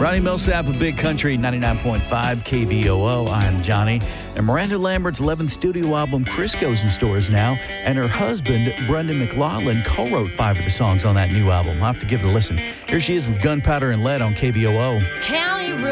Ronnie Millsap with Big Country, 99.5 KBOO. I'm Johnny. And Miranda Lambert's 11th studio album, Crisco's, in stores now. And her husband, Brendan McLaughlin, co-wrote 5 of the songs on that new album. I'll have to give it a listen. Here she is with Gunpowder and Lead on KBOO. County Road.